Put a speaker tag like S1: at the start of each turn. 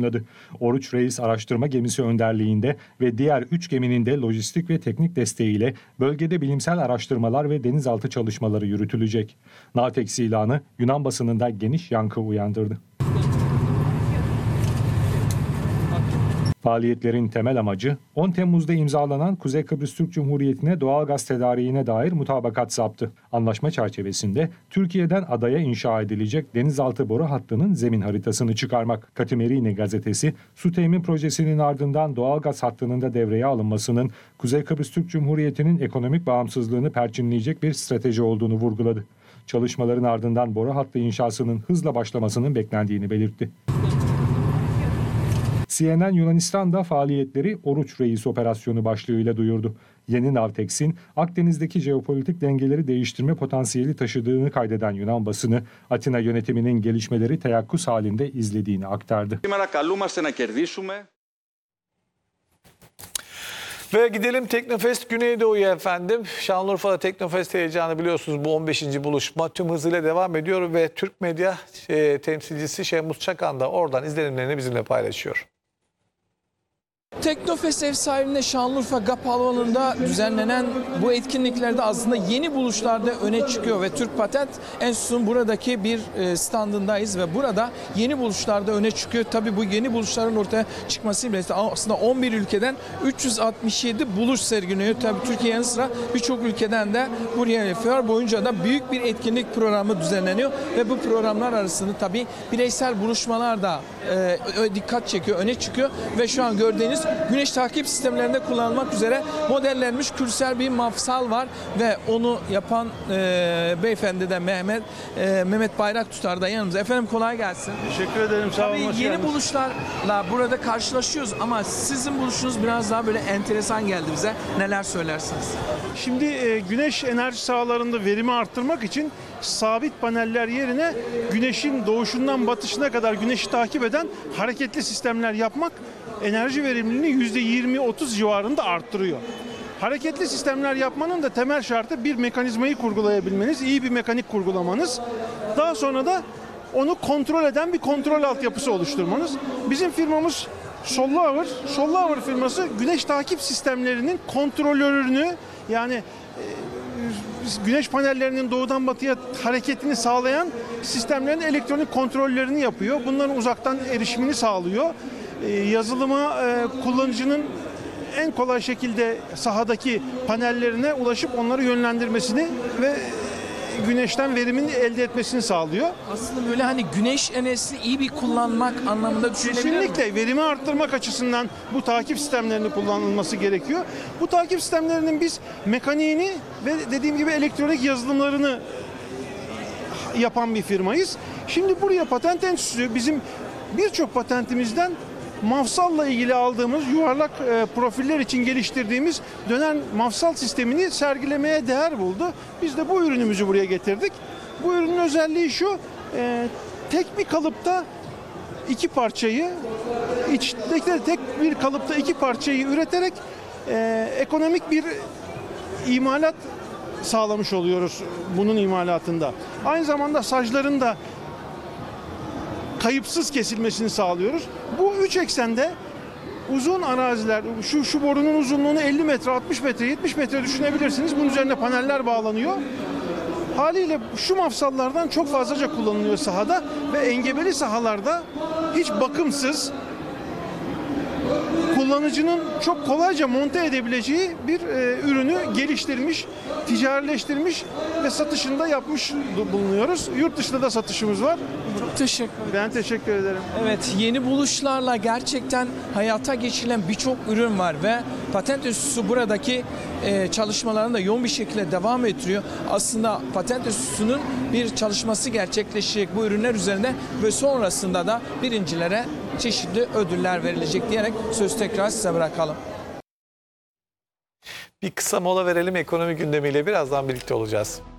S1: yayımladı. Oruç Reis araştırma gemisi önderliğinde ve diğer 3 geminin de lojistik ve teknik desteğiyle bölgede bilimsel araştırmalar ve denizaltı çalışmaları yürütülecek. NAVTEX ilanı Yunan basınında geniş yankı uyandırdı. Faaliyetlerin temel amacı 10 Temmuz'da imzalanan Kuzey Kıbrıs Türk Cumhuriyeti'ne doğalgaz tedariğine dair mutabakat zaptı. Anlaşma çerçevesinde Türkiye'den adaya inşa edilecek denizaltı boru hattının zemin haritasını çıkarmak. Katimerini gazetesi, su temin projesinin ardından doğalgaz hattının da devreye alınmasının Kuzey Kıbrıs Türk Cumhuriyeti'nin ekonomik bağımsızlığını perçinleyecek bir strateji olduğunu vurguladı. Çalışmaların ardından boru hattı inşasının hızla başlamasının beklendiğini belirtti. CNN Yunanistan'da faaliyetleri Oruç Reis operasyonu başlığıyla duyurdu. Yeni NAVTEX'in Akdeniz'deki jeopolitik dengeleri değiştirme potansiyeli taşıdığını kaydeden Yunan basını, Atina yönetiminin gelişmeleri teyakkuz halinde izlediğini aktardı.
S2: Ve gidelim Teknofest Güneydoğu'ya efendim. Şanlıurfa'da Teknofest heyecanı biliyorsunuz, bu 15. buluşma tüm hızıyla devam ediyor ve Türk medya temsilcisi Şemuz Çakan da oradan izlenimlerini bizimle paylaşıyor.
S3: Teknofest ev sahibinde Şanlıurfa GAP alanında düzenlenen bu etkinliklerde aslında yeni buluşlarda öne çıkıyor ve Türk Patent Enstitüsü'nün buradaki bir standındayız ve burada yeni buluşlarda öne çıkıyor. Tabii bu yeni buluşların ortaya çıkmasıyla aslında 11 ülkeden 367 buluş sergileniyor. Tabii Türkiye yanı sıra birçok ülkeden de buraya fuar boyunca da büyük bir etkinlik programı düzenleniyor ve bu programlar arasında tabii bireysel buluşmalar da dikkat çekiyor, öne çıkıyor ve şu an gördüğünüz güneş takip sistemlerinde kullanılmak üzere modellenmiş küresel bir mafsal var ve onu yapan beyefendi de Mehmet Bayraktutar da yanımızda. Efendim kolay gelsin.
S4: Teşekkür ederim. Sağ olun.
S3: Tabii yeni buluşlarla burada karşılaşıyoruz ama sizin buluşunuz biraz daha böyle enteresan geldi bize. Neler söylersiniz?
S4: Şimdi güneş enerji sahalarında verimi arttırmak için sabit paneller yerine güneşin doğuşundan batışına kadar güneşi takip eden hareketli sistemler yapmak enerji verimliliğini %20-30 civarında arttırıyor. Hareketli sistemler yapmanın da temel şartı bir mekanizmayı kurgulayabilmeniz, iyi bir mekanik kurgulamanız. Daha sonra da onu kontrol eden bir kontrol altyapısı oluşturmanız. Bizim firmamız Sollover firması güneş takip sistemlerinin kontrolörünü, yani güneş panellerinin doğudan batıya hareketini sağlayan sistemlerin elektronik kontrollerini yapıyor. Bunların uzaktan erişimini sağlıyor. Yazılıma kullanıcının en kolay şekilde sahadaki panellerine ulaşıp onları yönlendirmesini ve güneşten verimini elde etmesini sağlıyor.
S3: Aslında böyle hani güneş enerjisini iyi bir kullanmak anlamında düşünebilir miyim?
S4: Kesinlikle verimi arttırmak açısından bu takip sistemlerinin kullanılması gerekiyor. Bu takip sistemlerinin biz mekaniğini ve dediğim gibi elektronik yazılımlarını yapan bir firmayız. Şimdi buraya Patent Enstitüsü bizim birçok patentimizden mafsalla ilgili aldığımız yuvarlak profiller için geliştirdiğimiz dönen mafsal sistemini sergilemeye değer buldu. Biz de bu ürünümüzü buraya getirdik. Bu ürünün özelliği şu, tek bir kalıpta iki parçayı, içteki de tek bir kalıpta iki parçayı üreterek ekonomik bir imalat sağlamış oluyoruz bunun imalatında. Aynı zamanda sacların da kayıpsız kesilmesini sağlıyoruz. Bu üç eksende uzun araziler, şu borunun uzunluğunu 50 metre, 60 metre, 70 metre düşünebilirsiniz. Bunun üzerine paneller bağlanıyor. Haliyle şu mafsallardan çok fazlaca kullanılıyor sahada ve engebeli sahalarda hiç bakımsız, kullanıcının çok kolayca monte edebileceği bir ürünü geliştirmiş, ticarileştirmiş ve satışında yapmış bulunuyoruz. Yurt dışında da satışımız var.
S3: Çok teşekkür ederim.
S4: Ben teşekkür ederim.
S3: Evet, yeni buluşlarla gerçekten hayata geçirilen birçok ürün var ve Patent Enstitüsü buradaki çalışmalarını da yoğun bir şekilde devam ettiriyor. Aslında Patent Enstitüsü'nün bir çalışması gerçekleşecek bu ürünler üzerinde ve sonrasında da birincilere çeşitli ödüller verilecek diyerek sözü tekrar size bırakalım.
S2: Bir kısa mola verelim, ekonomi gündemiyle birazdan birlikte olacağız.